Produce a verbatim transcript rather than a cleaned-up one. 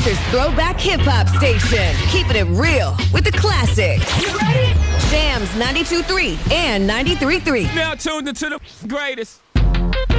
Lancaster's throwback hip-hop station. Keeping it real with the classics. You ready? Jams ninety-two point three and ninety-three point three. Now tuned into the greatest.